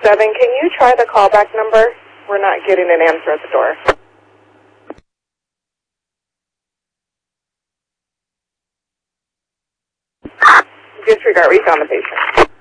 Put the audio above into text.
Can you try the callback number? We're not getting an answer at the door. Disregard, we found the patient.